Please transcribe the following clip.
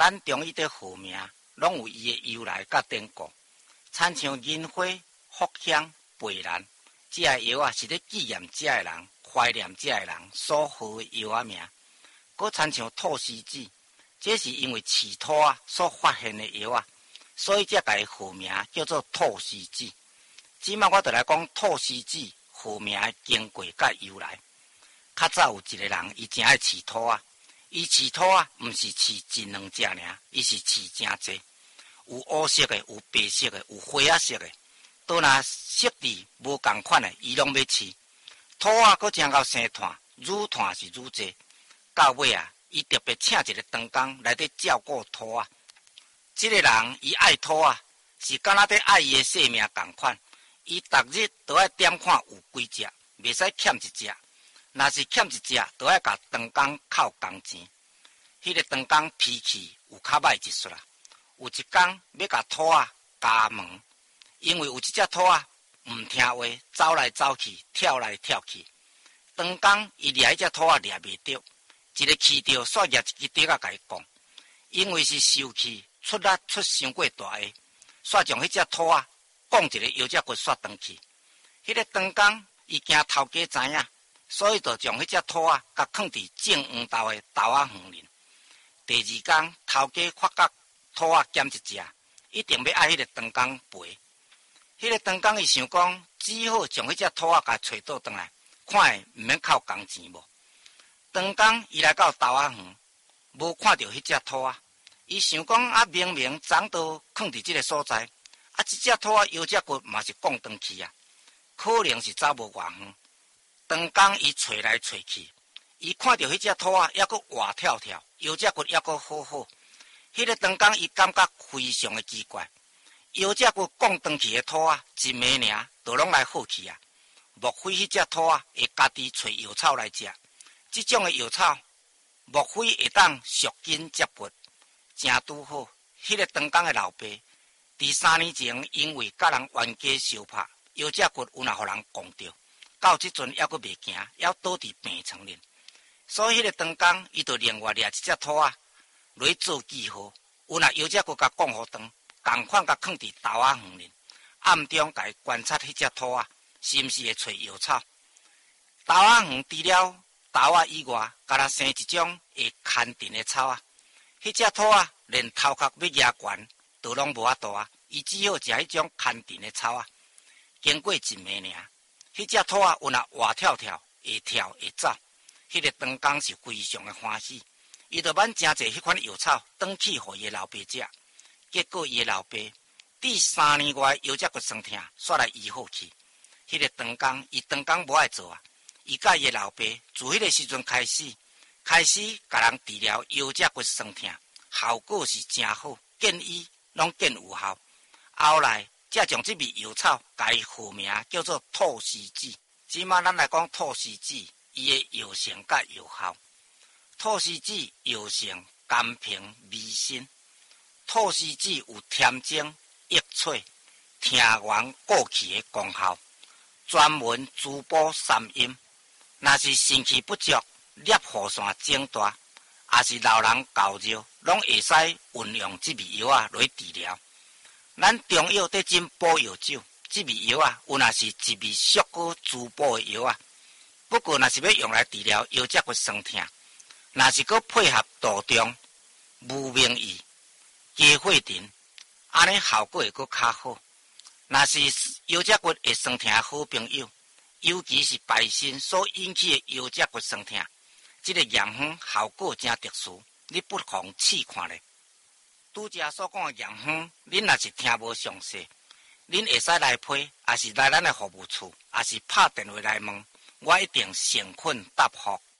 咱中医的学名拢有伊的由来甲典故，亲像银花、藿香、培兰，这些药啊是咧纪念这个人、怀念这个人所好的药啊名。佫亲像吐司子，这是因为饲兔啊所发现的药啊，所以才甲伊学名叫做吐司子。即摆我就来讲吐司子学名的经过甲由来。较早有一个人，伊真爱饲兔啊，伊饲兔啊，毋是饲一两只尔，伊是饲真侪，有乌色的，有白色的，有灰仔色的，倒若色质无共款的，伊拢要饲。兔啊，佫真够生炭，乳炭是愈侪。到尾啊，伊特别请一个长工来伫照顾兔啊。这个人伊爱兔啊，是敢若伫爱伊的性命共款。伊逐日都爱点看有几只，袂使欠一只。若是欠一只，都爱甲长工扣工钱。迄个长工脾气有较歹一撮啦。有一天要甲兔啊加门，因为有一只兔啊毋听话，走来走去，跳来跳去。长工伊掠迄只兔啊掠袂着，一个气着煞掠一支竹仔甲伊讲，因为是受气出力出伤过大个，煞将迄只兔啊讲一个腰只骨煞断去。迄个长工伊惊头家知影，所以就将迄只兔啊甲放伫正黄豆的豆仔园里。第二天，头家发觉兔啊减一只，一定要爱迄个长工赔。迄个长工伊想讲，只好将迄只兔啊甲找倒转来，看会毋免扣工钱无。长工伊来到豆仔园，无看到迄只兔啊，伊想讲啊，明明昨都放伫即个所在，啊，即只兔啊腰只骨嘛是降转去啊，可能是走无偌远。长工伊找来找去，伊看到迄只兔啊，还佫活跳跳，腰只骨还佫好好。迄个长工伊感觉非常的奇怪，腰只骨降转去的兔啊，一暝尔都拢来好去啊。莫非迄只兔啊会家己找药草来食？即种的药草，莫非会当赎筋接骨？正拄好，迄个长工的老爸，伫3年前因为甲人冤家相拍，腰只骨有若互人讲着。到即阵还佫袂行，还倒伫病床里，所以迄个长工伊就另外掠一只兔啊，落去做记号。有若腰只骨甲讲互断，共款甲放伫豆仔园里，暗中甲伊观察迄只兔啊，是毋是会找药草。豆仔园除了豆仔以外，甲若生一种会牵藤的草啊。迄只兔啊，连头壳要压悬，都拢无法度啊。伊只好食迄种牵藤的草啊。经过一暝尔。迄只兔啊，有若活跳跳，会跳会走。迄个长工是非常的欢喜，伊就挽真侪迄款药草，转去互伊的老爸食。结果伊的老爸第3年外腰只骨酸痛，煞来医好去。迄个长工，伊长工无爱做啊，伊甲伊的老爸自迄个时阵开始甲人治疗腰只骨酸痛，效果是真好，见医拢见有效。后来才将这味药草改学名叫做吐司子。即马咱来讲吐司子，伊的药性甲药效。吐司子药性甘平味辛，吐司子有添精益气、听源固气的功效，专门滋补三阴。若是肾气不足、尿护腺肿大，也是老人高热，拢会使运用这味药啊来治疗。咱中药在进补药酒，这味药啊，有若是一味属果滋补的药啊。不过，若是要用来治疗腰只骨酸痛，若是佮配合杜仲、无名医、鸡血藤，安尼效果会佮较好。若是腰只骨会酸痛的好朋友，尤其是白肾所引起的腰只骨酸痛，这个验方效果真特殊，你不妨试看咧。拄则所讲的验方，恁若是听无详细，恁会使来批，也是来咱的服务处，也是拍电话来问，我一定诚恳答复。